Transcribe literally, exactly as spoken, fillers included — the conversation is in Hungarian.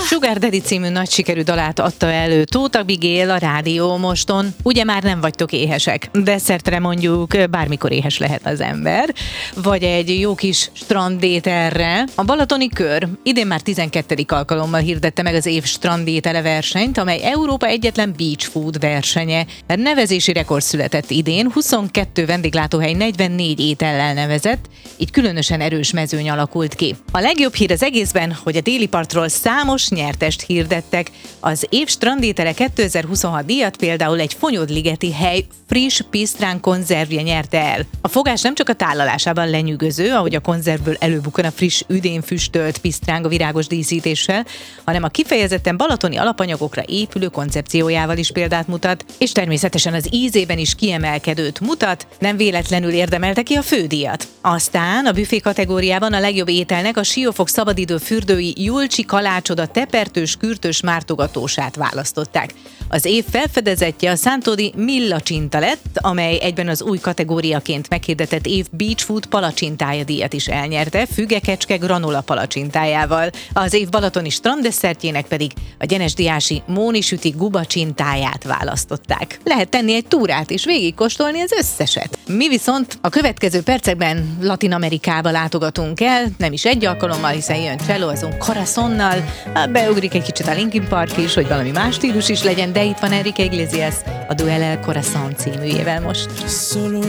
Sugar Daddy című nagy sikerű dalát adta elő Tóth Abigail a Rádió Moston. Ugye már nem vagytok éhesek, desszertre mondjuk bármikor éhes lehet az ember, vagy egy jó kis strandételre. A Balatoni Kör idén már tizenkettedik alkalommal hirdette meg az év strandétele versenyt, amely Európa egyetlen beach food versenye. Nevezési rekord született idén, huszonkettő vendéglátóhely negyvennégy étellel nevezett, így különösen erős mezőny alakult ki. A legjobb hír az egészben, hogy a déli partról számos nyertest hirdettek. Az év strandétele kétezer-huszonhat díjat például egy fonyodligeti hely friss pisztrán konzervje nyerte el. A fogás nem csak a tálalásában lenyűgöző, ahogy a konzervből előbukkan a friss üdén füstölt pisztráng a virágos díszítéssel, hanem a kifejezetten balatoni alapanyagokra épülő koncepciójával is példát mutat, és természetesen az ízében is kiemelkedőt mutat, nem véletlenül érdemelte ki a fődíjat. Aztán a büfé kategóriában a legjobb ételnek a Siófok szabadidő fürdői Julcsi kalácsoda tepertős kürtös mártogatósát választották. Az év felfedezetje a szántódi Milla Csinta lett, amely egyben az új kategóriaként meghirdetett év Beach Food palacsintája díjat is elnyerte, fügekecske granola palacsintájával. Az év balatoni stranddeszertjének pedig a gyenesdiási Móni süti guba csintáját választották. Lehet tenni egy túrát és végigkóstolni az összeset. Mi viszont a következő percekben Latin Amerikába látogatunk el, nem is egy alkalommal, hiszen jön Cello azon Corazonnal, beugrik egy kicsit a Linkin Park is, hogy valami más stílus is legyen, de itt van Enrique Iglesias a Duele el Corazón címűjével most.